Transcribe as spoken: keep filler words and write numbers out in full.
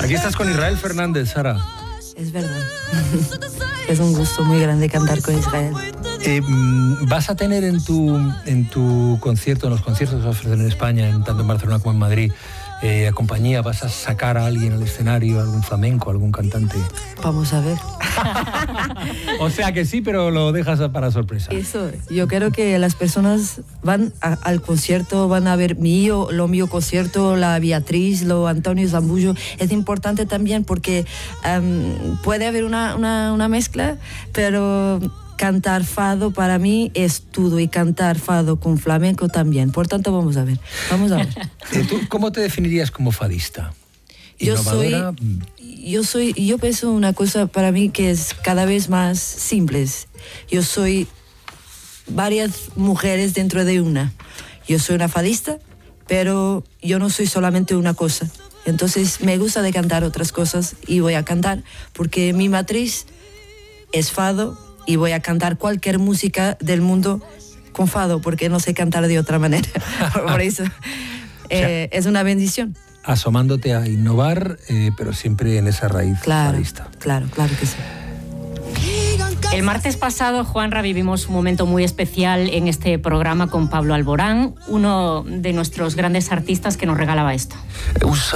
Aquí estás con Israel Fernández, Sara. Es verdad. Es un gusto muy grande cantar con Israel. Eh, ¿Vas a tener en tu, en tu concierto, en los conciertos que vas a ofrecer en España, en, tanto en Barcelona como en Madrid, eh, a compañía, vas a sacar a alguien al escenario, algún flamenco, algún cantante? Vamos a ver. O sea que sí, pero lo dejas para sorpresa. Eso, yo creo que las personas van a, al concierto, van a ver mío, lo mío concierto, la Beatriz, lo Antonio Zambullo. Es importante también porque um, puede haber una, una, una mezcla, pero cantar fado para mí es todo, y cantar fado con flamenco también. Por tanto, vamos a ver, vamos a ver. ¿Tú cómo te definirías como fadista? Yo soy, yo soy, yo pienso una cosa para mí que es cada vez más simple. Yo soy varias mujeres dentro de una. Yo soy una fadista, pero yo no soy solamente una cosa. Entonces me gusta de cantar otras cosas y voy a cantar porque mi matriz es fado y voy a cantar cualquier música del mundo con fado porque no sé cantar de otra manera. Por eso eh, es una bendición. Asomándote a innovar, eh, pero siempre en esa raíz claro, fadista. Claro, claro que sí. El martes pasado, Juanra, vivimos un momento muy especial en este programa con Pablo Alborán, uno de nuestros grandes artistas que nos regalaba esto.